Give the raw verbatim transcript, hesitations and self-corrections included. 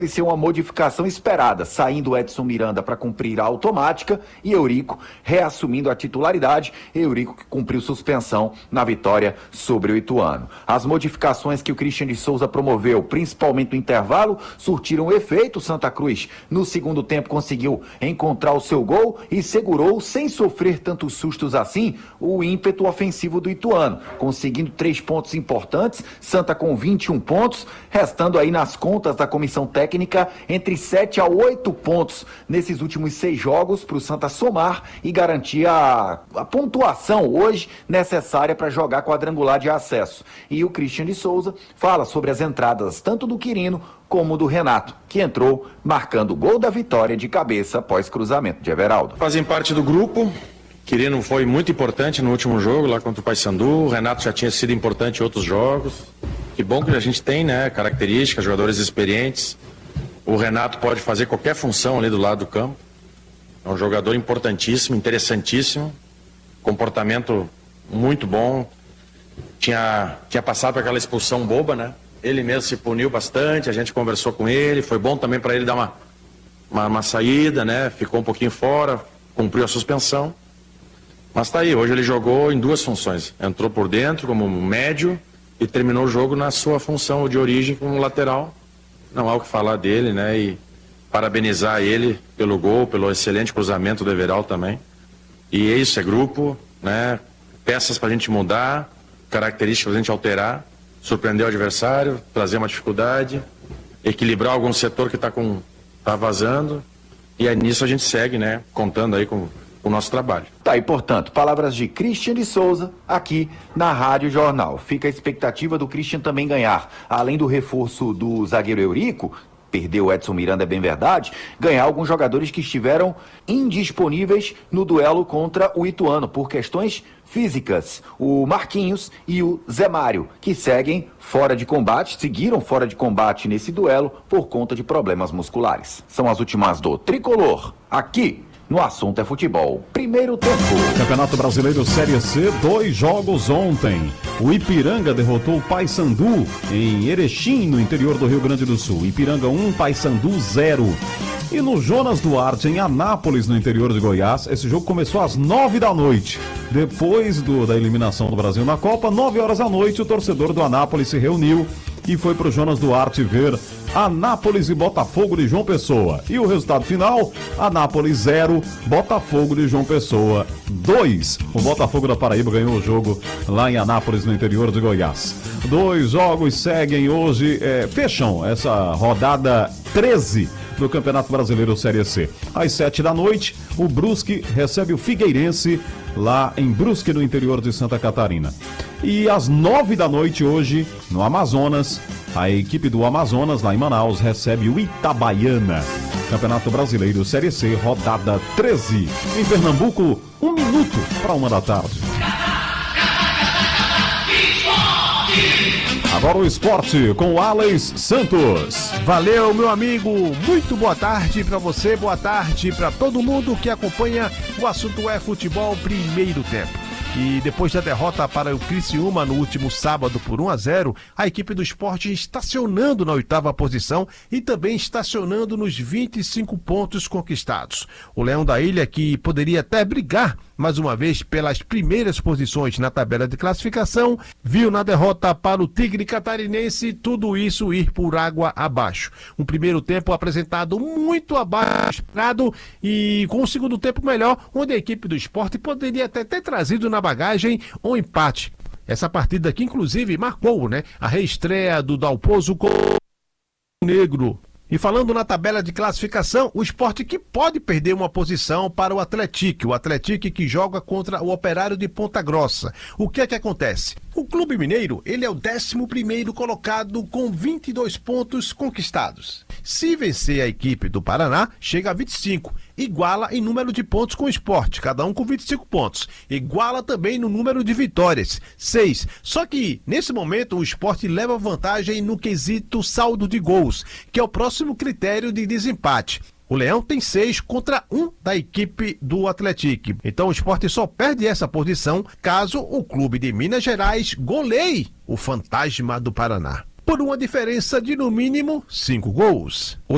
ser uma modificação esperada, saindo Edson Miranda para cumprir a automática e Eurico reassumindo a titularidade, Eurico que cumpriu suspensão na vitória sobre o Ituano. As modificações que o Christian de Souza promoveu, principalmente no intervalo, surtiram efeito. Santa Cruz, no segundo tempo, conseguiu encontrar o seu gol e segurou, sem sofrer tantos sustos assim, o ímpeto ofensivo do Ituano, conseguindo três pontos importantes, Santa com vinte e um pontos, restando aí nas contas da comissão técnica entre sete a oito pontos nesses últimos seis jogos para o Santa somar e garantir a, a pontuação hoje necessária para jogar quadrangular de acesso. E o Christian de Souza fala sobre as entradas tanto do Quirino como do Renato, que entrou marcando o gol da vitória de cabeça após cruzamento de Everaldo. Fazem parte do grupo. Quirino foi muito importante no último jogo lá contra o Paysandu. O Renato já tinha sido importante em outros jogos. Que bom que a gente tem, né, características, jogadores experientes. O Renato pode fazer qualquer função ali do lado do campo. É um jogador importantíssimo, interessantíssimo. Comportamento muito bom. Tinha, tinha passado por aquela expulsão boba, né? Ele mesmo se puniu bastante, a gente conversou com ele. Foi bom também para ele dar uma, uma, uma saída, né? Ficou um pouquinho fora, cumpriu a suspensão. Mas tá aí, hoje ele jogou em duas funções. Entrou por dentro como médio e terminou o jogo na sua função de origem como lateral. Não há o que falar dele, né? E parabenizar ele pelo gol, pelo excelente cruzamento do Everaldo também. E é isso, é grupo, né? Peças pra gente mudar, características pra gente alterar, surpreender o adversário, trazer uma dificuldade, equilibrar algum setor que tá, com, tá vazando. E aí nisso a gente segue, né? Contando aí com o nosso trabalho. Tá, e portanto, palavras de Christian de Souza aqui na Rádio Jornal. Fica a expectativa do Christian também ganhar, além do reforço do zagueiro Eurico, perdeu o Edson Miranda, é bem verdade, ganhar alguns jogadores que estiveram indisponíveis no duelo contra o Ituano por questões físicas, o Marquinhos e o Zé Mário, que seguem fora de combate, seguiram fora de combate nesse duelo por conta de problemas musculares. São as últimas do Tricolor, aqui no Assunto é Futebol. Primeiro tempo. Campeonato Brasileiro Série C, dois jogos ontem. O Ipiranga derrotou o Paysandu em Erechim, no interior do Rio Grande do Sul. Ipiranga um, Paysandu zero. E no Jonas Duarte, em Anápolis, no interior de Goiás, esse jogo começou às nove da noite. Depois do, da eliminação do Brasil na Copa, nove horas da noite, o torcedor do Anápolis se reuniu e foi para o Jonas Duarte ver Anápolis e Botafogo de João Pessoa. E o resultado final, Anápolis zero, Botafogo de João Pessoa dois. O Botafogo da Paraíba ganhou o jogo lá em Anápolis, no interior de Goiás. Dois jogos seguem hoje, é, fecham essa rodada treze do Campeonato Brasileiro Série C. Às sete da noite, o Brusque recebe o Figueirense lá em Brusque, no interior de Santa Catarina. E às nove da noite hoje, no Amazonas, a equipe do Amazonas, lá em Manaus, recebe o Itabaiana. Campeonato Brasileiro Série C, rodada treze. Em Pernambuco, um minuto para uma da tarde. Agora o esporte com o Alex Santos. Valeu, meu amigo. Muito boa tarde para você, boa tarde para todo mundo que acompanha o Assunto é Futebol Primeiro Tempo. E depois da derrota para o Criciúma no último sábado por um a zero, a equipe do Sport estacionando na oitava posição e também estacionando nos vinte e cinco pontos conquistados. O Leão da Ilha, que poderia até brigar mais uma vez pelas primeiras posições na tabela de classificação, viu na derrota para o Tigre Catarinense tudo isso ir por água abaixo. Um primeiro tempo apresentado muito abaixo do esperado e com um segundo tempo melhor, onde a equipe do Sport poderia até ter trazido na bagagem um empate. Essa partida aqui, inclusive, marcou, né, a reestreia do Dalpozo com o Negro. E falando na tabela de classificação, o Sport que pode perder uma posição para o Atlético, o Atlético que joga contra o Operário de Ponta Grossa. O que é que acontece? O Clube Mineiro, ele é o décimo primeiro colocado com vinte e dois pontos conquistados. Se vencer a equipe do Paraná, chega a vinte e cinco, iguala em número de pontos com o Sport, cada um com vinte e cinco pontos. Iguala também no número de vitórias, seis. Só que, nesse momento, o Sport leva vantagem no quesito saldo de gols, que é o próximo critério de desempate. O Leão tem seis contra um da equipe do Atlético. Então o Sport só perde essa posição caso o clube de Minas Gerais goleie o Fantasma do Paraná, por uma diferença de no mínimo cinco gols. O